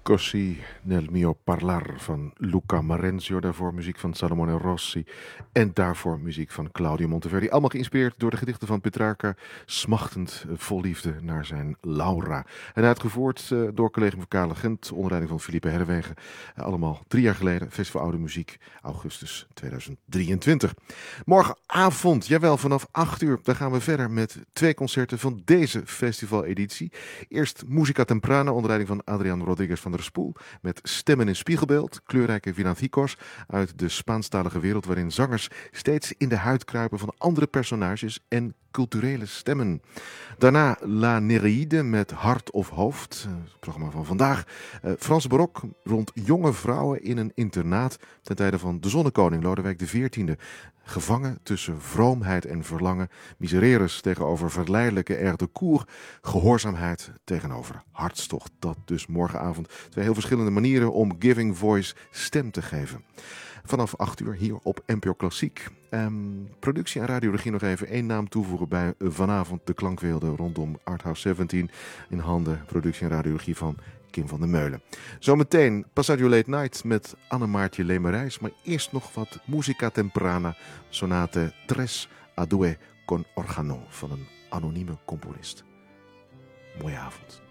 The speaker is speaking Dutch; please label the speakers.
Speaker 1: Così nel mio parlar van Luca Marenzio. Daarvoor muziek van Salomone Rossi. En daarvoor muziek van Claudio Monteverdi. Allemaal geïnspireerd door de gedichten van Petrarca. Smachtend vol liefde naar zijn Laura. En uitgevoerd door Collegium Vocale Gent. Onder leiding van Philippe Herwegen. Allemaal 3 jaar geleden. Festival Oude Muziek. Augustus 2023. Morgenavond, jawel, vanaf 8 uur. Dan gaan we verder met 2 concerten van deze festivaleditie. Eerst Musica Temprana onder leiding van Adrián Rodríguez van der Spoel. Met Stemmen in Spiegelbeeld. Kleurrijke villancicos uit de Spaanstalige wereld. Waarin zangers steeds in de huid kruipen van andere personages en culturele stemmen. Daarna La Nereide met Hart of Hoofd. Het programma van vandaag. Franse barok rond jonge vrouwen in een internaat. Ten tijde van de zonnekoning Lodewijk XIV. Gevangen tussen vroomheid en verlangen. Misereres tegenover verleidelijke air de cour. Gehoorzaamheid tegenover hartstocht. Dat dus morgenavond. 2 heel verschillende manieren om Giving Voice stem te geven. Vanaf 8 uur hier op NPO Klassiek. Productie en radiologie nog even 1 naam toevoegen bij vanavond de klankweelde rondom Arthouse 17. In handen productie en radiologie van Kim van der Meulen. Zometeen Passaggio Late Night met Anne-Maartje Lemerijs. Maar eerst nog wat Musica Temprana. Sonate 3 a 2 con organo van een anonieme componist. Mooie avond.